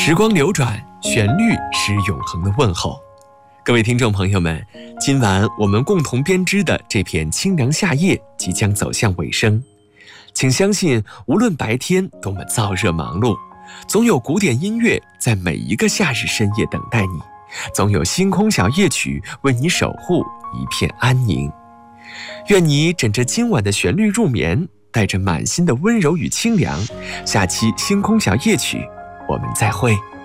时光流转，旋律是永恒的问候。各位听众朋友们，今晚我们共同编织的这片清凉夏夜即将走向尾声。请相信，无论白天多么燥热忙碌，总有古典音乐在每一个夏日深夜等待你，总有星空小夜曲为你守护一片安宁。愿你枕着今晚的旋律入眠，带着满心的温柔与清凉。下期星空小夜曲，我们再会。